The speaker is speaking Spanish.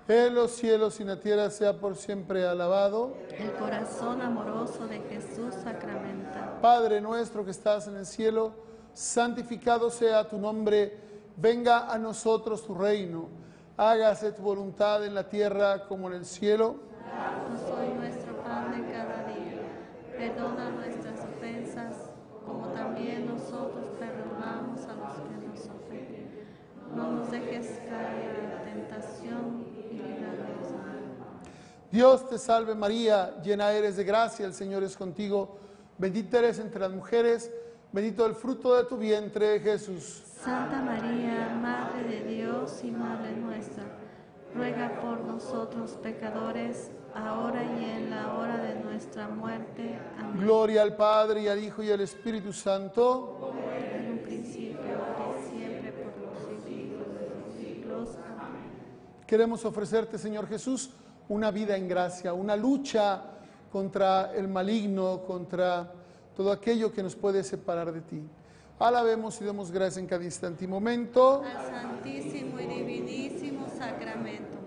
En los cielos y en la tierra sea por siempre alabado. El corazón amoroso de Jesús sacramentado. Padre nuestro que estás en el cielo, santificado sea tu nombre, venga a nosotros tu reino, hágase tu voluntad en la tierra como en el cielo. Danos hoy nuestro pan de cada día. Perdona nuestras ofensas, como también nosotros perdonamos a los que nos ofenden. No nos dejes caer en la tentación y líbranos del mal. Dios te salve María, llena eres de gracia, el Señor es contigo, bendita eres entre las mujeres, bendito el fruto de tu vientre, Jesús. Santa María, Madre de Dios y Madre nuestra, ruega por nosotros pecadores, ahora y en la hora de nuestra muerte. Amén. Gloria al Padre, y al Hijo, y al Espíritu Santo. En un principio, ahora y siempre, por los siglos de los siglos. Amén. Queremos ofrecerte, Señor Jesús, una vida en gracia, una lucha contra el maligno, contra todo aquello que nos puede separar de ti. Alabemos y demos gracias en cada instante y momento. Al Santísimo y Divinísimo Sacramento.